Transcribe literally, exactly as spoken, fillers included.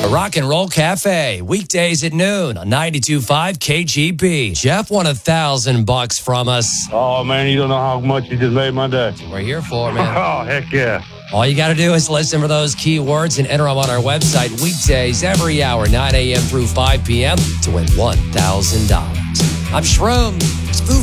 The Rock and Roll Cafe, weekdays at noon on ninety-two point five K G B. Jeff won a thousand bucks from us. Oh, man, you don't know how much you just made my day. We're here for, man. Oh, heck yeah. All you got to do is listen for those keywords and enter them on our website weekdays every hour, nine a.m. through five p.m. to win one thousand dollars. I'm Shroom. Spoof.